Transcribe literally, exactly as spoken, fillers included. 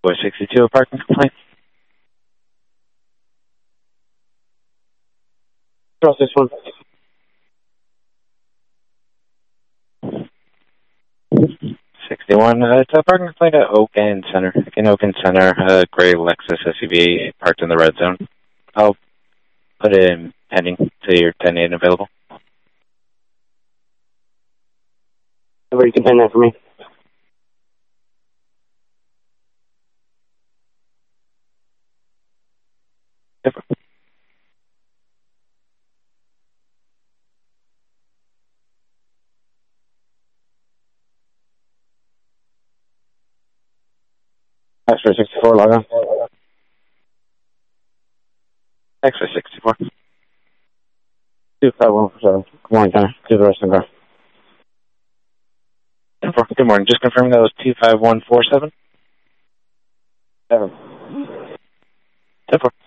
Boy sixty-two, a parking complaint. Cross this one. sixty-one, uh, it's a parking complaint at Oak and Center. In Oak and Center, a gray Lexus S U V parked in the red zone. I'll put it in pending to your ten eight available. Where you can pin that for me. Different. X-ray sixty-four, log on. X-ray sixty-four. two five one four seven. Good morning, Connor. Do the rest of the car. Good morning. Just confirming that was two five one four seven. Seven. ten four.